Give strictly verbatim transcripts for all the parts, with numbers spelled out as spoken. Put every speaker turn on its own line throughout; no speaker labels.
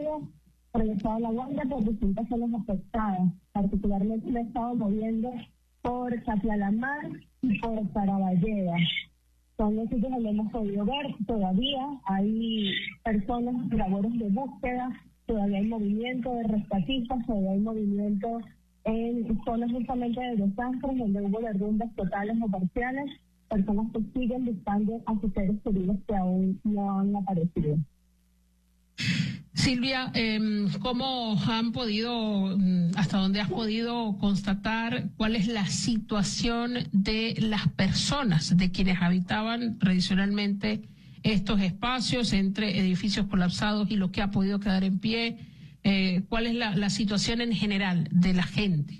recorrido por el estado de La Guaira por distintas zonas afectadas. Particularmente me he estado moviendo por Catlalamar y por Caraballeda. Son los sitios donde hemos podido ver, todavía hay personas en labores de búsqueda, todavía hay movimiento de rescatistas, todavía hay movimiento en zonas justamente de desastres donde hubo derrumbes totales o parciales, personas que siguen buscando a sus seres queridos que aún no han aparecido.
Silvia, eh, ¿cómo han podido, hasta dónde has podido constatar cuál es la situación de las personas, de quienes habitaban tradicionalmente estos espacios entre edificios colapsados y lo que ha podido quedar en pie? Eh, ¿Cuál es la, la situación en general de la gente?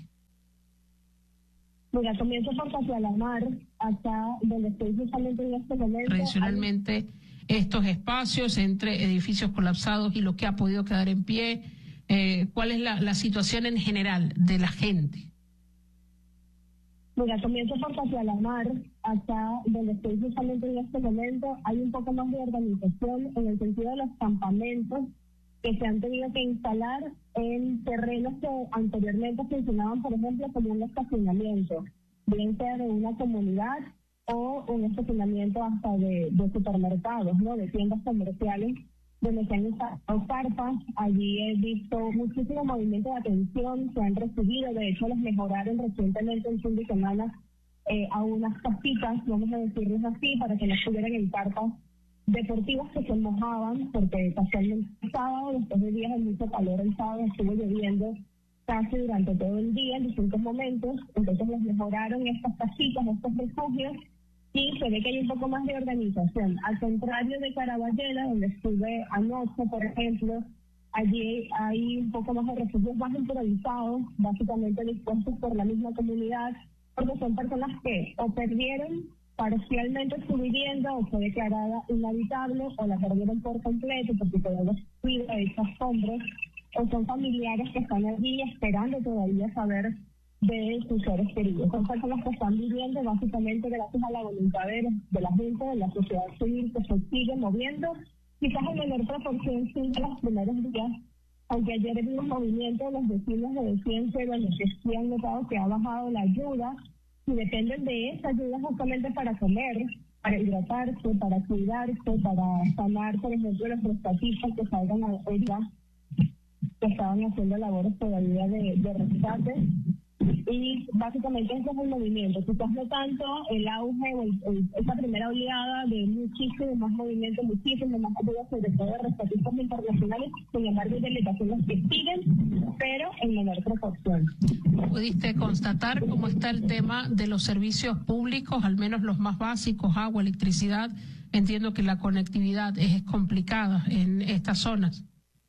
Mira, comienzo por Catlalamar, acá donde estoy justamente en este momento.
Tradicionalmente hay... estos espacios entre edificios colapsados y lo que ha podido quedar en pie, eh, ¿cuál es la, la situación en general de la gente?
Mira, comienzo por Catlalamar, acá donde estoy justamente en este momento, hay un poco más de organización en el sentido de los campamentos que se han tenido que instalar en terrenos que anteriormente funcionaban, por ejemplo, como un estacionamiento, bien sea de una comunidad o un estacionamiento hasta de, de supermercados, ¿no? De tiendas comerciales, donde se han instalado carpas. Allí he visto muchísimo movimiento de atención, se han recibido, de hecho les mejoraron recientemente en fin de semana eh, a unas casitas, vamos a decirles así, para que no estuvieran en carpas deportivas que se mojaban, porque casualmente el sábado, después de días de mucho calor, el sábado estuvo lloviendo casi durante todo el día en distintos momentos, entonces les mejoraron estas casitas, estos refugios, y se ve que hay un poco más de organización. Al contrario de Caraballeda, donde estuve anoche, por ejemplo, allí hay un poco más de refugios más improvisados, básicamente dispuestos por la misma comunidad, porque son personas que o perdieron parcialmente su vivienda o fue declarada inhabitable o la perdieron por completo porque quedó destruida de esas escombros, o son familiares que están allí esperando todavía saber de sus seres queridos. Son personas que están viviendo básicamente gracias a la voluntad de, de la gente, de la sociedad civil, que se sigue moviendo, quizás en menor proporción sí de los primeros días, aunque ayer vi un movimiento de los vecinos de decían que, bueno, que sí han notado que ha bajado la ayuda y dependen de esa ayuda justamente para comer, para hidratarse, para cuidarse, para sanar, por ejemplo, los rescatistas que salgan a la feria, que estaban haciendo labores todavía de, de rescate. Y básicamente ese es el movimiento. Quizás no tanto el auge o el, el, esa primera oleada de muchísimo más movimiento, muchísimo más ayuda, sobre todo de rescatistas internacionales, sin embargo hay delegaciones que siguen, pero en menor proporción.
¿Pudiste constatar cómo está el tema de los servicios públicos, al menos los más básicos, agua, electricidad? Entiendo que la conectividad es complicada en estas zonas.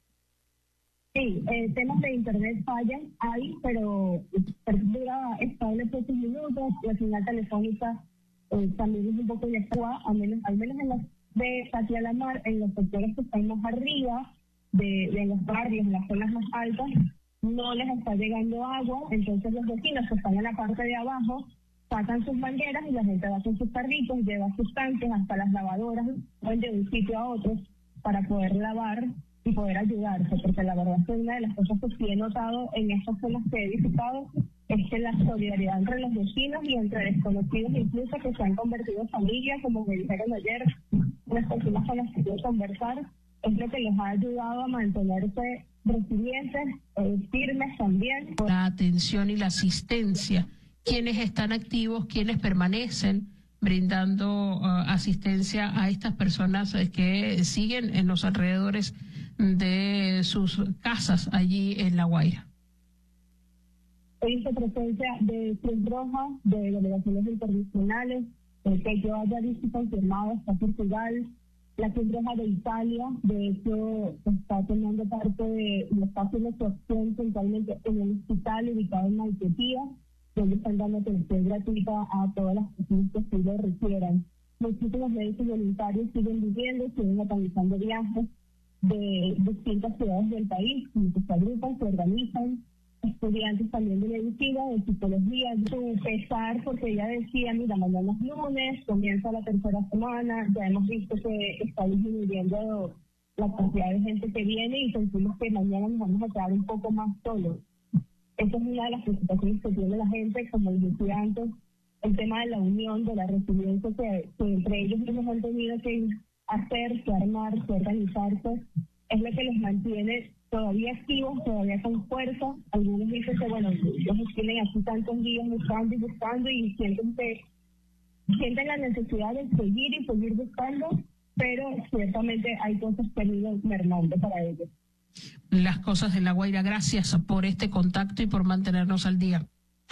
Sí, eh, temas de internet fallan, hay, pero dura estable pocos minutos, la señal telefónica eh, también es un poco inactua, al menos, al menos en los de Catlalamar, en los sectores que están más arriba, de, de los barrios, en las zonas más altas, no les está llegando agua, entonces los vecinos que están en la parte de abajo sacan sus mangueras y la gente va con sus carritos, lleva sus tanques hasta las lavadoras, van de un sitio a otro para poder lavar y poder ayudarse, porque la verdad es que una de las cosas que sí he notado en estas zonas que he visitado es que la solidaridad entre los vecinos y entre desconocidos, incluso que se han convertido en familias, como me dijeron ayer, las personas con las que quiero conversar, es lo que les ha ayudado a mantenerse resilientes, eh, firmes también.
La atención y la asistencia, quienes están activos, quienes permanecen brindando uh, asistencia a estas personas que siguen en los alrededores de sus casas allí en La Guaira.
He visto presencia de Cruz Roja, de delegaciones internacionales, eh, que yo haya visto confirmado hasta Portugal, la Cruz Roja de Italia, de hecho está tomando parte de los espacios de actuación puntualmente en el hospital ubicado en Maiquetía, donde están dando atención gratuita a todas las personas que así lo requieran. Muchísimos médicos voluntarios siguen viviendo, siguen organizando viajes de distintas ciudades del país, y se agrupan, se organizan, estudiantes también de medicina, de psicología, de pesar, porque ella decía, mira, mañana es lunes, comienza la tercera semana, ya hemos visto que está disminuyendo la cantidad de gente que viene y sentimos que mañana nos vamos a quedar un poco más solos. Esa es una de las preocupaciones que tiene la gente, como les decía antes, el tema de la unión, de la resiliencia que, que entre ellos mismos han tenido que hacer, que armar, que organizarse, es lo que los mantiene todavía activos, todavía con fuerza. Algunos dicen que, bueno, ellos tienen aquí tantos días buscando y buscando y sienten que sienten la necesidad de seguir y seguir buscando, pero ciertamente hay cosas que han ido mermando para ellos.
Las cosas de La Guaira, gracias por este contacto y por mantenernos al día.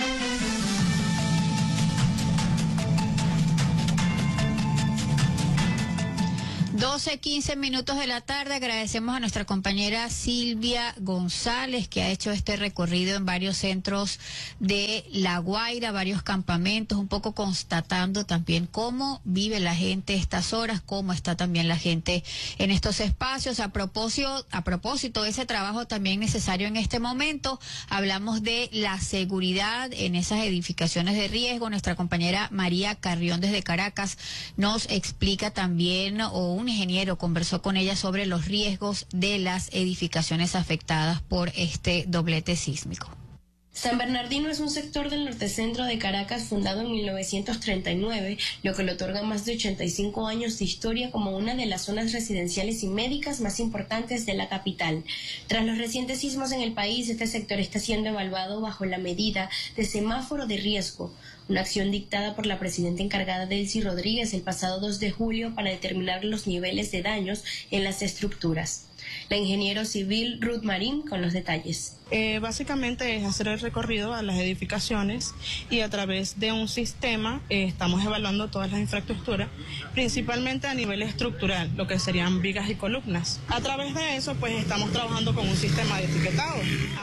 doce, quince minutos de la tarde. Agradecemos a nuestra compañera Silvia González, que ha hecho este recorrido en varios centros de La Guaira, varios campamentos, un poco constatando también cómo vive la gente estas horas, cómo está también la gente en estos espacios. A propósito, a propósito de ese trabajo también necesario en este momento, hablamos de la seguridad en esas edificaciones de riesgo. Nuestra compañera María Carrión desde Caracas nos explica también, o un ingeniero conversó con ella sobre los riesgos de las edificaciones afectadas por este doblete sísmico.
San Bernardino es un sector del norte-centro de Caracas fundado en mil novecientos treinta y nueve, lo que le otorga más de ochenta y cinco años de historia como una de las zonas residenciales y médicas más importantes de la capital. Tras los recientes sismos en el país, este sector está siendo evaluado bajo la medida de semáforo de riesgo, una acción dictada por la presidenta encargada Delcy Rodríguez el pasado dos de julio para determinar los niveles de daños en las estructuras. La ingeniero civil Ruth Marín con los detalles.
Eh, básicamente es hacer el recorrido a las edificaciones y a través de un sistema eh, estamos evaluando todas las infraestructuras, principalmente a nivel estructural, lo que serían vigas y columnas. A través de eso pues estamos trabajando con un sistema de etiquetado.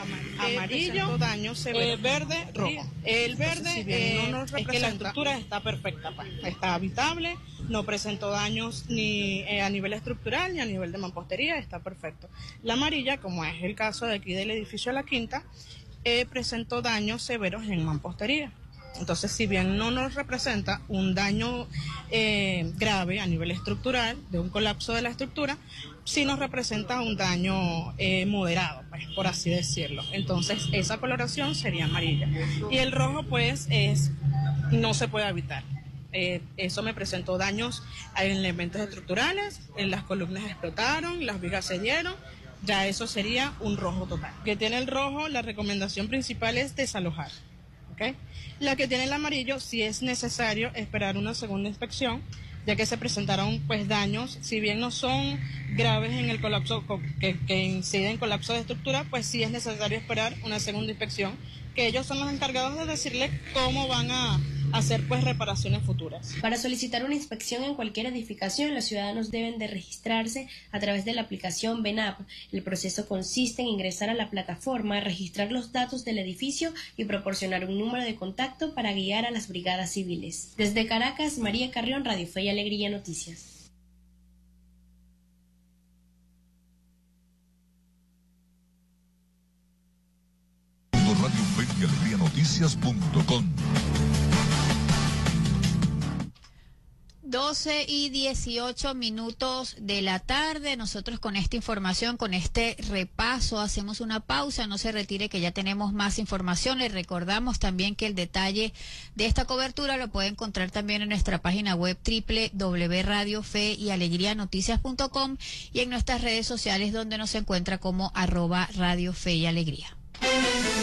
Amarillo, daño severo, eh, verde, rojo. El verde si eh, no nos es que la estructura está perfecta, pues, está habitable, no presentó daños ni eh, a nivel estructural ni a nivel de mampostería, está perfecto. La amarilla, como es el caso de aquí del edificio La Quinta, eh, presentó daños severos en mampostería. Entonces, si bien no nos representa un daño eh, grave a nivel estructural, de un colapso de la estructura, sí nos representa un daño eh, moderado, pues, por así decirlo. Entonces, esa coloración sería amarilla. Y el rojo, pues, es no se puede habitar. Eh, eso me presentó daños en elementos estructurales, en las columnas explotaron, las vigas se dieron. Ya eso sería un rojo total. Que tiene el rojo, la recomendación principal es desalojar. ¿Okay? La que tiene el amarillo, sí es necesario esperar una segunda inspección, ya que se presentaron pues daños, si bien no son graves en el colapso, que, que inciden en colapso de estructura, pues sí es necesario esperar una segunda inspección, que ellos son los encargados de decirle cómo van a hacer pues reparaciones futuras.
Para solicitar una inspección en cualquier edificación, los ciudadanos deben de registrarse a través de la aplicación VENAP. El proceso consiste en ingresar a la plataforma, registrar los datos del edificio y proporcionar un número de contacto para guiar a las brigadas civiles. Desde Caracas, María Carrión, Radio Fe y Alegría Noticias.
Radio Fe y Alegría Noticias punto com.
doce y dieciocho minutos de la tarde. Nosotros con esta información, con este repaso, hacemos una pausa. No se retire, que ya tenemos más información. Les recordamos también que el detalle de esta cobertura lo puede encontrar también en nuestra página web doble u doble u doble u punto radio fe y alegría noticias punto com y en nuestras redes sociales, donde nos encuentra como arroba Radio Fe y Alegría.